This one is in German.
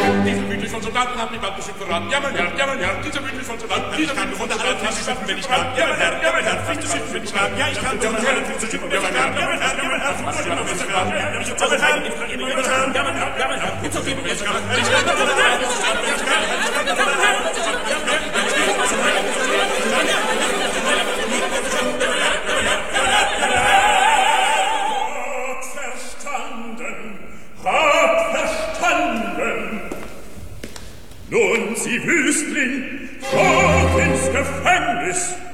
Dieser Mythos von Soldaten hat mich bald bestimmt verraten. Ja, mein Herr, dieser Mythos von Soldaten, dieser Mythos von Soldaten hat mich schiffen, wenn ich kann. Ja, mein Herr, Pflicht zu schiffen, wenn ich kann. Ja, ich kann. Ja, mein Herr, Pflicht zu schiffen, wenn ich kann. Ja, mein Herr, was ich noch wissen kann. Ja, mein Herr, immer getan. Ja, mein Herr, gibt's auf jeden Fall, ich kann. Ich kann, Nun, Sie Wüstling, fort ins Gefängnis!